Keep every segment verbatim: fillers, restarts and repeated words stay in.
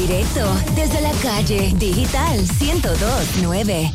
directo desde la calle Digital ciento dos punto nueve.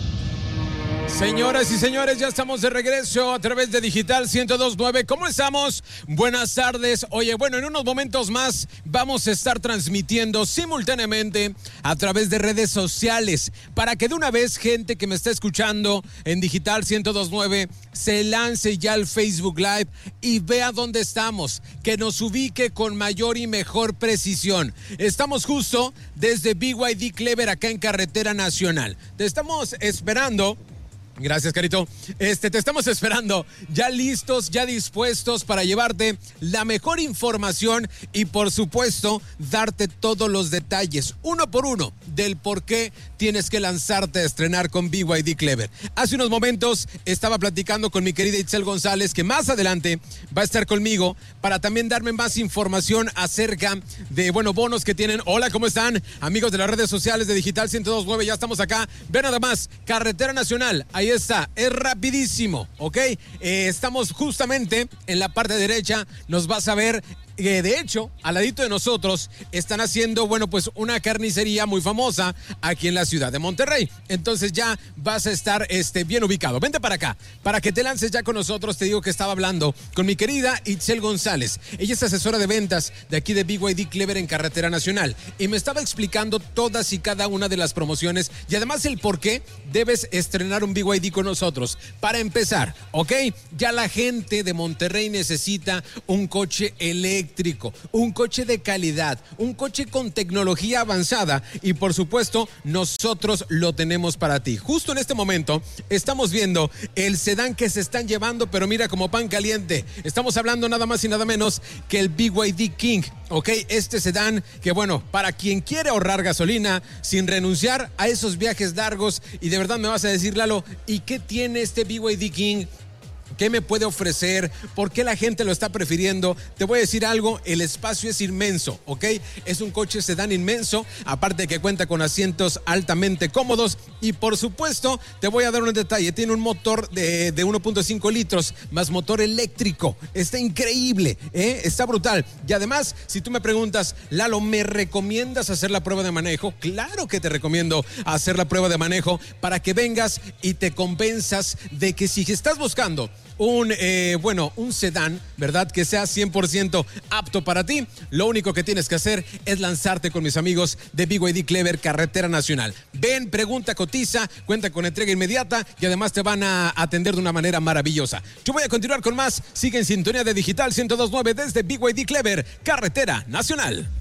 Señoras y señores, ya estamos de regreso a través de Digital ciento dos punto nueve. ¿Cómo estamos? Buenas tardes. Oye, bueno, en unos momentos más vamos a estar transmitiendo simultáneamente a través de redes sociales para que de una vez gente que me está escuchando en Digital ciento dos punto nueve se lance ya al Facebook Live y vea dónde estamos, que nos ubique con mayor y mejor precisión. Estamos justo desde B Y D Clever acá en Carretera Nacional. Te estamos esperando. Gracias, Carito. Este, te estamos esperando ya listos, ya dispuestos para llevarte la mejor información y, por supuesto, darte todos los detalles, uno por uno, del por qué tienes que lanzarte a estrenar con B Y D Clever. Hace unos momentos estaba platicando con mi querida Itzel González, que más adelante va a estar conmigo para también darme más información acerca de, bueno, bonos que tienen. Hola, ¿cómo están? Amigos de las redes sociales de Digital ciento dos punto nueve, ya estamos acá. Ve nada más, Carretera Nacional, ahí está, es rapidísimo, ¿ok? Eh, estamos justamente en la parte derecha, nos vas a ver. Eh, de hecho, al ladito de nosotros están haciendo, bueno, pues una carnicería muy famosa aquí en la ciudad de Monterrey. Entonces ya vas a estar este, bien ubicado. Vente para acá, para que te lances ya con nosotros. Te digo que estaba hablando con mi querida Itzel González. Ella es asesora de ventas de aquí de B Y D Clever en Carretera Nacional. Y me estaba explicando todas y cada una de las promociones y además el por qué debes estrenar un B Y D con nosotros. Para empezar, ¿ok? Ya la gente de Monterrey necesita un coche eléctrico. Un coche de calidad, un coche con tecnología avanzada y por supuesto nosotros lo tenemos para ti. Justo en este momento estamos viendo el sedán que se están llevando, pero mira como pan caliente. Estamos hablando nada más y nada menos que el B Y D King, ¿ok? Este sedán que, bueno, para quien quiere ahorrar gasolina sin renunciar a esos viajes largos. Y de verdad me vas a decir, Lalo, ¿y qué tiene este B Y D King? ¿Qué me puede ofrecer? ¿Por qué la gente lo está prefiriendo? Te voy a decir algo, el espacio es inmenso, ¿ok? Es un coche sedán inmenso, aparte de que cuenta con asientos altamente cómodos y por supuesto, te voy a dar un detalle, tiene un motor de, de uno punto cinco litros más motor eléctrico, está increíble, ¿eh? Está brutal. Y además, si tú me preguntas, Lalo, ¿me recomiendas hacer la prueba de manejo? Claro que te recomiendo hacer la prueba de manejo para que vengas y te convenzas de que si estás buscando un, eh, bueno, un sedán, ¿verdad? Que sea cien por ciento apto para ti. Lo único que tienes que hacer es lanzarte con mis amigos de B Y D Clever Carretera Nacional. Ven, pregunta, cotiza, cuenta con entrega inmediata y además te van a atender de una manera maravillosa. Yo voy a continuar con más. Sigue en sintonía de Digital ciento dos punto nueve desde B Y D Clever Carretera Nacional.